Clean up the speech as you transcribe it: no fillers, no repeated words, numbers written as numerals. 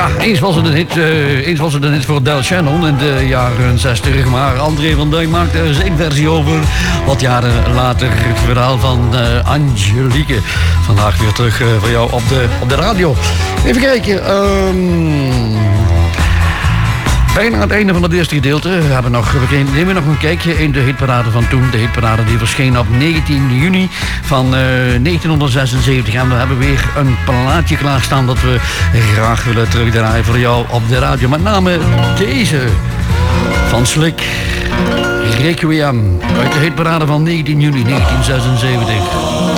eens was het een hit voor Del Shannon in de jaren 60. Maar André van Duin maakte er zijn versie over. Wat jaren later het verhaal van Angelique. Vandaag weer terug voor jou op de radio. Even kijken. Bijna aan het einde van het eerste gedeelte. We nemen nog een kijkje in de hitparade van toen. De hitparade die verscheen op 19 juni van 1976. En we hebben weer een plaatje klaarstaan dat we graag willen terugdraaien voor jou op de radio. Met name deze van Slick. Requiem uit de hitparade van 19 juni 1976.